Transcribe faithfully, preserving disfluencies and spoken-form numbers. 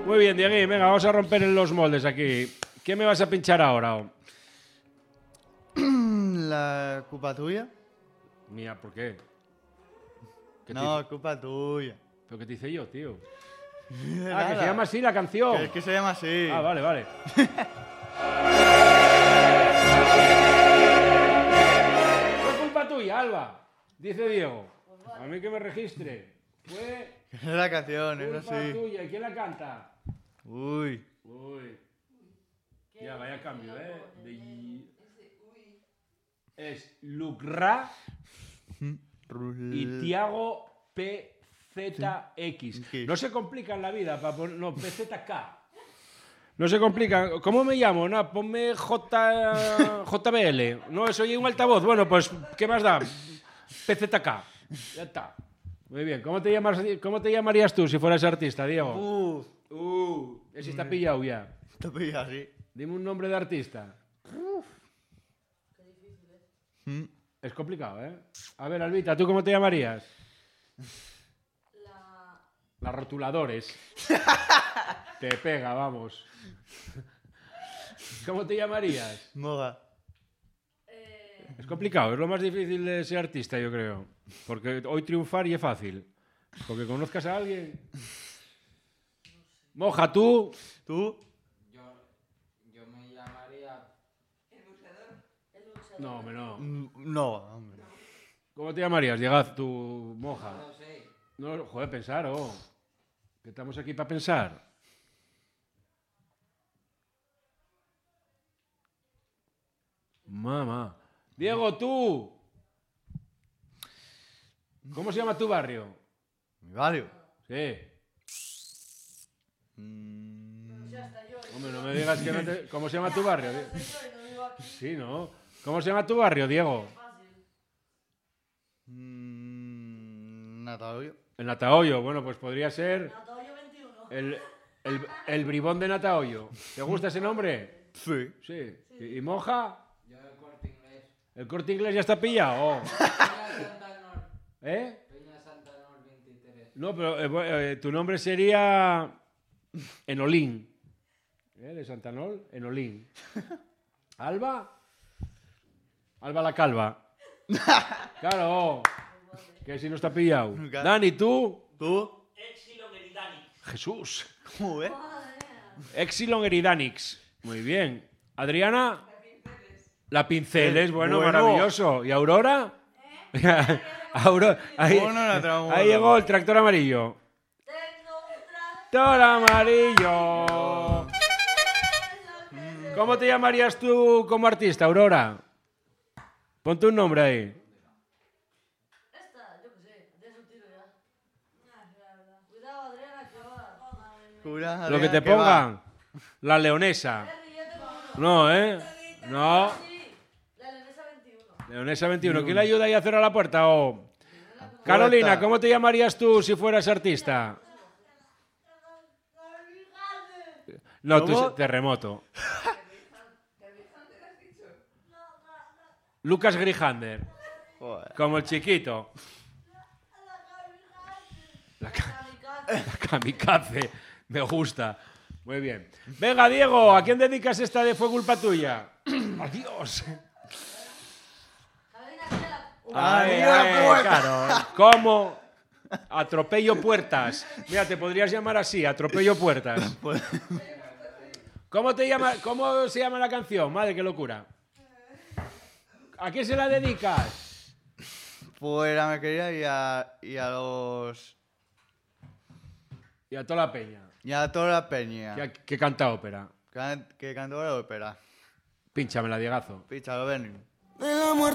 Muy bien, Diegui, venga, vamos a romper en los moldes aquí. ¿Qué me vas a pinchar ahora? La culpa tuya. Mía, ¿por qué? ¿Qué No, te... culpa tuya. ¿Pero qué te hice yo, tío? Ah, Nada. que se llama así la canción. Que es que se llama así. Ah, vale, vale. Fue culpa tuya, Alba, dice Diego. A mí que me registre. Fue Es la canción, es culpa así. tuya. ¿Y quién la canta? Uy. Uy. Ya, vaya cambio, ¿eh? De... Es Lucra y Tiago P Z X. ¿Qué? No se complican la vida para poner... No, P Z K. No se complican. ¿Cómo me llamo? No, ponme J... J B L. No, soy un altavoz. Bueno, pues, ¿qué más da? P Z K. Ya está. Muy bien. ¿Cómo te, llamas, ¿Cómo te llamarías tú si fueras artista, Diego? Uh. Uh, ese está pillado ya. Te pillo así. Dime un nombre de artista. Mm. Es complicado, ¿eh? A ver, Albita, ¿tú cómo te llamarías? La... Las rotuladores. Te pega, vamos. ¿Cómo te llamarías? Moga. Eh... Es complicado, es lo más difícil de ser artista, yo creo. Porque hoy triunfar y es fácil. Porque conozcas a alguien. Moja, tú. ¿Tú? Yo, yo me llamaría... El buceador. El buceador. No, hombre, no. Mm, No, hombre. ¿Cómo te llamarías? Llegad tú, Moja. No sé. No, joder, pensar, oh. Que estamos aquí para pensar. Mamá. Diego, tú. ¿Cómo se llama tu barrio? Mi barrio. Sí. Mm, Ya está yo. Hombre, no me digas que no te... ¿Cómo se llama tu barrio? Ya está yo y no vivo aquí. Sí, ¿no? ¿Cómo se llama tu barrio, Diego? Fácil. mm, Natalio. El Natahoyo. Bueno, pues podría ser Natahoyo veintiuno. el, el, el bribón de Natahoyo. ¿Te gusta ese nombre? Sí. Sí. ¿Y, y Moja? Yo el Corte Inglés. ¿El Corte Inglés ya está pillado? Oh. Peña Santa Nor. ¿Eh? Peña Santa Nor veintitrés. No, pero eh, bu- eh, tu nombre sería Enolín. ¿Eh? De Santanol, Enolín. ¿Alba? Alba la calva. Claro, que si no está pillado. Nunca. Dani, ¿tú? ¿Tú? Jesús. ¿Cómo, eh? Exilon Eridanix. Muy bien. Adriana. La Pinceles. Bueno, Bueno. maravilloso. ¿Y Aurora? Aurora. Ahí, Bueno, la tramo- ahí llegó el tractor amarillo. Tengo un tractor. Tractor amarillo. ¿Cómo te llamarías tú como artista, Aurora? Ponte un nombre ahí. Esta, yo qué sé. De eso tiro ya. Ah, la verdad. Cuidado, Adriana, que va. Cura, Lo que te Adrián, va. pongan. La leonesa. Henry, ya tengo uno. No, ¿eh? No. Sí, la Leonesa veintiuno. Leonesa veintiuno. ¿Quién le ayuda ahí a cerrar la puerta? Oh. Carolina, Puerta. ¿cómo te llamarías tú si fueras artista? No, tú ¿Cómo? se- terremoto. Lucas Grijander. Joder. Como el chiquito. La, ca- la kamikaze. Me gusta. Muy bien. Venga, Diego, ¿a quién dedicas esta de Fue culpa tuya? Adiós. Carolina, tírala. Ay, Adiós, ay, puerta. claro. ¿Cómo? Atropello puertas. Mira, te podrías llamar así, atropello puertas. Pues- ¿Cómo te llama, cómo se llama la canción? Madre, qué locura. ¿A quién se la dedicas? Pues a mi querida y a, y a los... Y a toda la peña. Y a toda la peña. Que, que canta ópera. Que, que cantó la ópera. Pínchamela, Diegazo. Píchalo, ven.